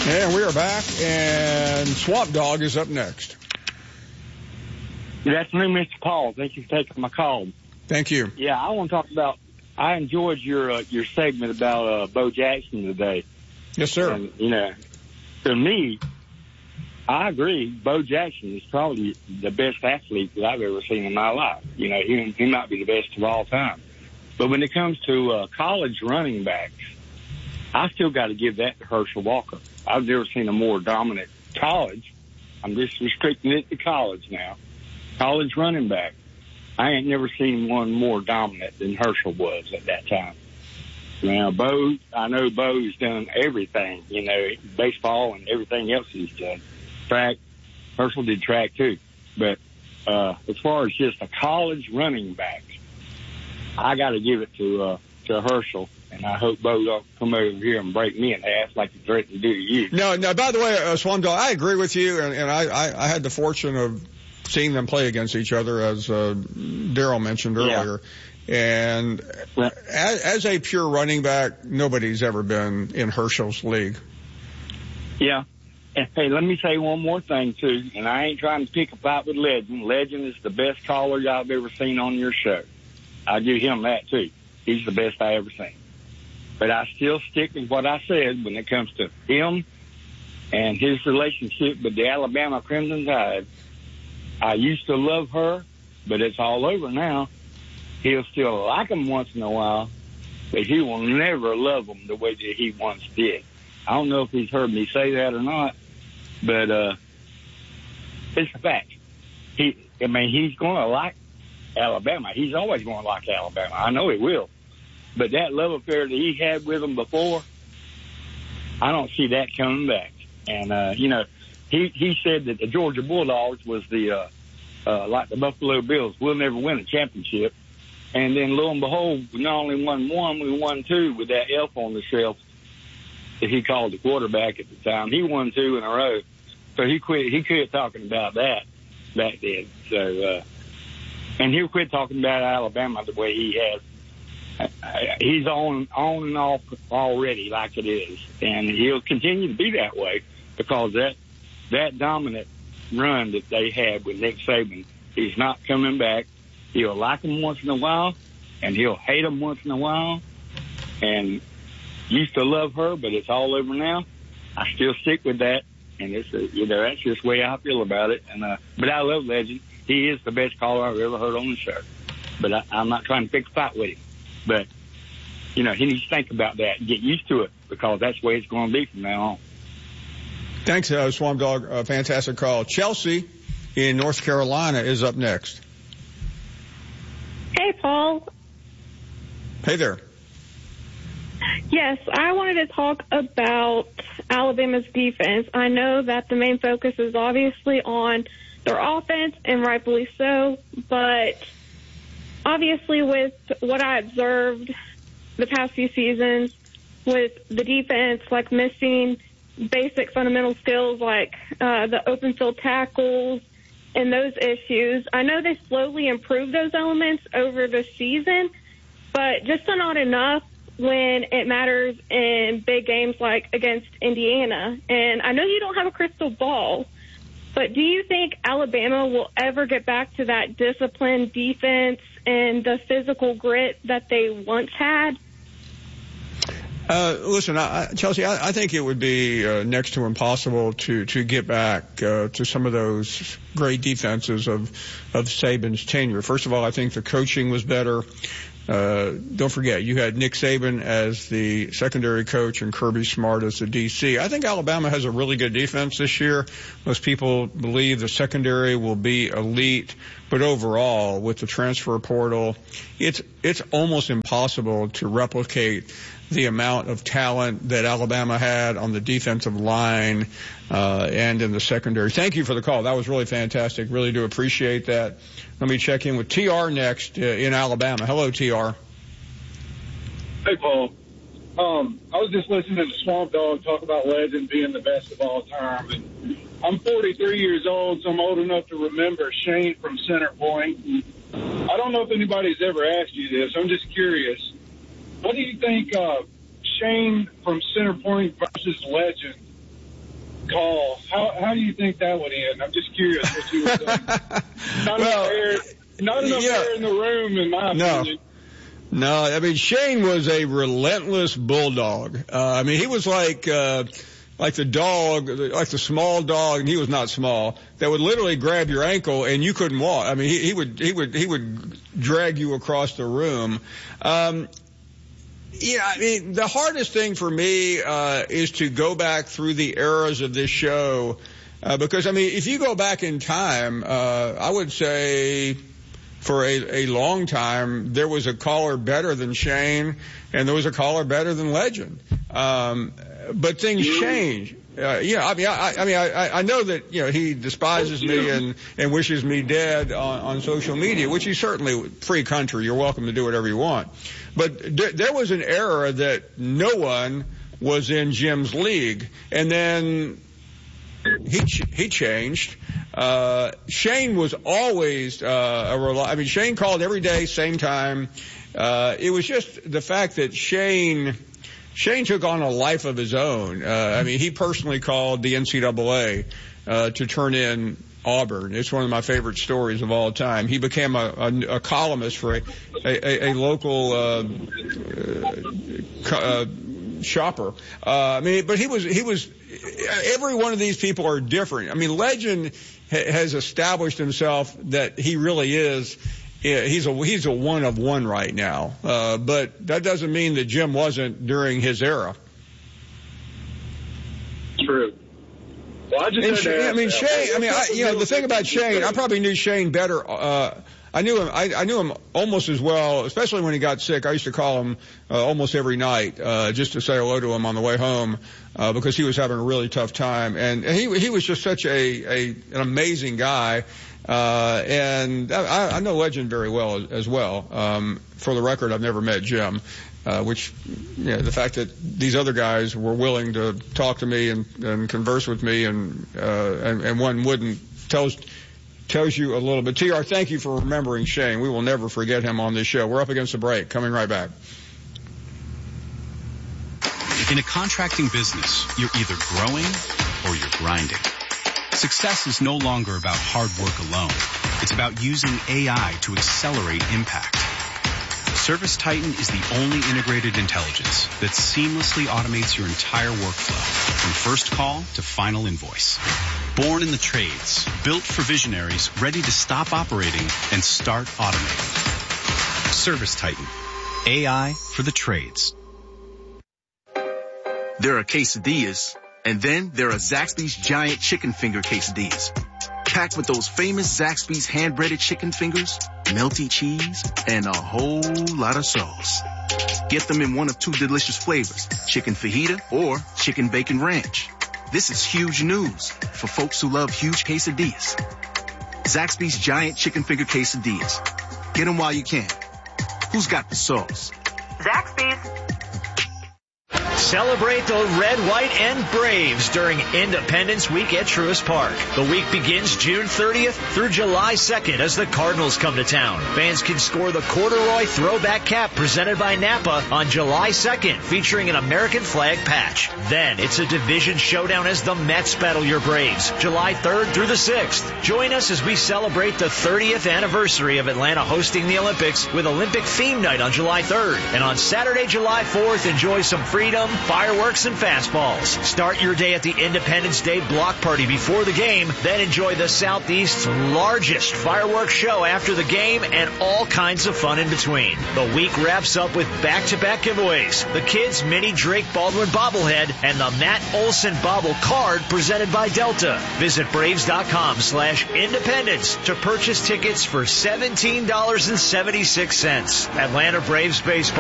And we are back, and Swamp Dog is up next. Good afternoon, Mr. Paul. Thank you for taking my call. Thank you. Yeah, I want to talk about, I enjoyed your segment about Bo Jackson today. Yes, sir. And, to me, I agree. Bo Jackson is probably the best athlete that I've ever seen in my life. He might be the best of all time. But when it comes to college running backs, I still got to give that to Herschel Walker. I've never seen a more dominant college. I'm just restricting it to college now. College running back. I ain't never seen one more dominant than Herschel was at that time. Now, I know Bo's done everything, baseball and everything else he's done. Track, Herschel did track too. But as far as just a college running back, I got to give it to Herschel. And I hope Bo don't come over here and break me in half like he threatened to do to you. No, by the way, Swamp Dog, I agree with you, and I had the fortune of seeing them play against each other, as Daryl mentioned earlier. Yeah. And as a pure running back, nobody's ever been in Herschel's league. Yeah. And, hey, let me say one more thing, too, and I ain't trying to pick a fight with Legend. Legend is the best caller I've ever seen on your show. I'll give him that, too. He's the best I ever seen. But I still stick with what I said when it comes to him and his relationship with the Alabama Crimson Tide. I used to love her, but it's all over now. He'll still like them once in a while, but he will never love them the way that he once did. I don't know if he's heard me say that or not, but it's a fact. He's going to like Alabama. He's always going to like Alabama. I know he will. But that love affair that he had with them before, I don't see that coming back. And, he said that the Georgia Bulldogs was like the Buffalo Bills. We'll never win a championship. And then lo and behold, we not only won one, we won two with that elf on the shelf that he called the quarterback at the time. He won two in a row. So he quit talking about that back then. So, and he'll quit talking about Alabama the way he has. He's on and off already like it is, and he'll continue to be that way because that dominant run that they had with Nick Saban, he's not coming back. He'll like him once in a while, and he'll hate him once in a while, and used to love her, but it's all over now. I still stick with that, and it's that's just the way I feel about it. And but I love Legend. He is the best caller I've ever heard on the show. But I'm not trying to pick a fight with him. But, he needs to think about that and get used to it because that's the way it's going to be from now on. Thanks, Swamp Dog. Fantastic call. Chelsea in North Carolina is up next. Hey, Paul. Hey there. Yes, I wanted to talk about Alabama's defense. I know that the main focus is obviously on their offense, and rightfully so, but obviously, with what I observed the past few seasons with the defense, like missing basic fundamental skills like the open field tackles and those issues, I know they slowly improved those elements over the season, but just not enough when it matters in big games like against Indiana. And I know you don't have a crystal ball, but do you think Alabama will ever get back to that disciplined defense and the physical grit that they once had? Listen, Chelsea, I think it would be next to impossible to get back to some of those great defenses of Saban's tenure. First of all, I think the coaching was better. Don't forget, you had Nick Saban as the secondary coach and Kirby Smart as the DC. I think Alabama has a really good defense this year. Most people believe the secondary will be elite, but overall, with the transfer portal, it's almost impossible to replicate the amount of talent that Alabama had on the defensive line and in the secondary. Thank you for the call. That was really fantastic. Really do appreciate that. Let me check in with TR next in Alabama. Hello, TR. Hey, Paul. I was just listening to Swamp Dog talk about Legend being the best of all time. And I'm 43 years old, so I'm old enough to remember Shane from Center Point. I don't know if anybody's ever asked you this. I'm just curious. What do you think Shane from Center Point versus Legend call. How do you think that would end? I'm just curious what you would think. Not enough air in the room, in my opinion. No, I mean, Shane was a relentless bulldog. I mean, he was like the dog, like the small dog, and he was not small, that would literally grab your ankle and you couldn't walk. I mean, he would drag you across the room. Yeah, I mean, the hardest thing for me is to go back through the eras of this show, because, I mean, if you go back in time, I would say for a long time there was a caller better than Shane, and there was a caller better than Legend. But things change. I know that, he despises me and wishes me dead on social media, which is certainly free country. You're welcome to do whatever you want. But there was an era that no one was in Jim's league, and then he changed. Shane was always Shane called every day, same time. It was just the fact that Shane took on a life of his own. He personally called the NCAA to turn in Auburn. It's one of my favorite stories of all time. He became a columnist for a local shopper. But he was. Every one of these people are different. I mean, Legend has established himself that he really is. He's a one of one right now. But that doesn't mean that Jim wasn't during his era. True. Well, the thing about Shane, I probably knew Shane better. I knew him almost as well, especially when he got sick. I used to call him almost every night just to say hello to him on the way home because he was having a really tough time. And he was just such an amazing guy. And I know Legend very well as well. For the record, I've never met Jim, which, the fact that these other guys were willing to talk to me and converse with me and one wouldn't tells you a little bit. TR, thank you for remembering Shane. We will never forget him on this show. We're up against the break. Coming right back. In a contracting business, you're either growing or you're grinding. Success is no longer about hard work alone. It's about using AI to accelerate impact. ServiceTitan is the only integrated intelligence that seamlessly automates your entire workflow, from first call to final invoice. Born in the trades, built for visionaries ready to stop operating and start automating. ServiceTitan, AI for the trades. There are quesadillas, and then there are Zaxby's giant chicken finger quesadillas. Packed with those famous Zaxby's hand-breaded chicken fingers, melty cheese, and a whole lot of sauce. Get them in one of two delicious flavors, chicken fajita or chicken bacon ranch. This is huge news for folks who love huge quesadillas. Zaxby's giant chicken finger quesadillas. Get them while you can. Who's got the sauce? Zaxby's. Celebrate the red, white, and Braves during Independence Week at Truist Park. The week begins June 30th through July 2nd as the Cardinals come to town. Fans can score the corduroy throwback cap presented by Napa on July 2nd, featuring an American flag patch. Then it's a division showdown as the Mets battle your Braves, July 3rd through the 6th. Join us as we celebrate the 30th anniversary of Atlanta hosting the Olympics with Olympic theme night on July 3rd. And on Saturday, July 4th, enjoy some freedom, fireworks, and fastballs. Start your day at the Independence Day block party before the game, then enjoy the Southeast's largest fireworks show after the game and all kinds of fun in between. The week wraps up with back-to-back giveaways, the Kids Mini Drake Baldwin bobblehead, and the Matt Olson bobble card presented by Delta. Visit Braves.com/independence to purchase tickets for $17.76. Atlanta Braves baseball